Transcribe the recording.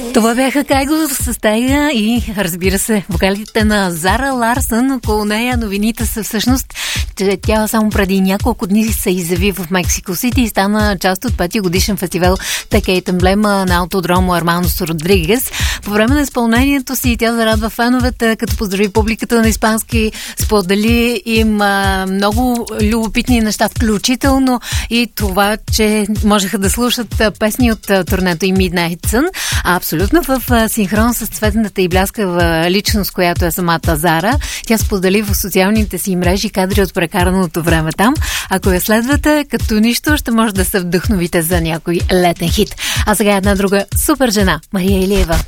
Това бяха Кайго с Тайга и, разбира се, вокалите на Зара Ларсън. Около нея новините са всъщност, че тя само преди няколко дни се изяви в Мексико Сити и стана част от 5-ти годишен фестивал Текейт Емблема на Аутодромо Армандос Родригес. По време на изпълнението си тя зарадва феновете, като поздрави публиката на испански, сподели им много любопитни неща, включително и това, че можеха да слушат песни от турнето и Midnight Sun. Абсолютно в синхрон с цветната и бляскава личност, която е самата Зара. Тя сподели в социалните си мрежи кадри от прекараното време там. Ако я следвате, като нищо, ще може да се вдъхновите за някой летен хит. А сега една друга супер жена, Мария Илиева.